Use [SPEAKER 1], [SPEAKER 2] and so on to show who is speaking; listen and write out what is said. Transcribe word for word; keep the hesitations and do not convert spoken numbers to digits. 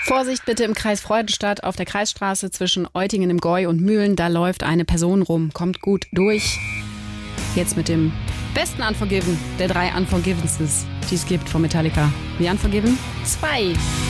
[SPEAKER 1] Vorsicht bitte im Kreis Freudenstadt auf der Kreisstraße zwischen Eutingen im Gäu und Mühlen. Da läuft eine Person rum. Kommt gut durch. Jetzt mit dem besten Unforgiven der drei Unforgivenses, die es gibt von Metallica. The Unforgiven zwei.